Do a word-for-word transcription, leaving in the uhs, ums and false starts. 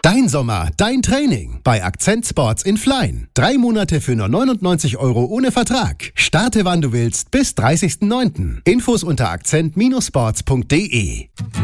Dein Sommer, dein Training bei Akzent Sports in Flein. Drei Monate für nur neunundneunzig Euro ohne Vertrag. Starte wann du willst bis dreißigsten neunten Infos unter akzent Sports punkt de.